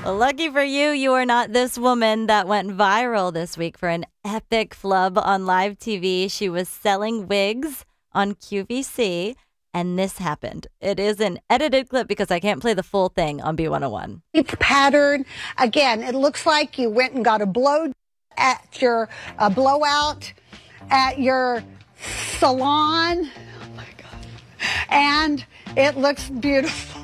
Well, lucky for you, you are not this woman that went viral this week for an epic flub on live TV. She was selling wigs on QVC, and this happened. It is an edited clip because I can't play the full thing on B101. It's pattern. Again, it looks like you went and got a blow at your blowout at your salon. Oh my God. And it looks beautiful.